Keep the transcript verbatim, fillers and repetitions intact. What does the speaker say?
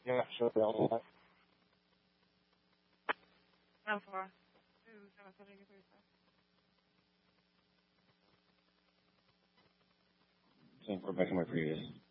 Yeah, sure. I'll- Nine four. Two seven seven three five. Same for back in my previous.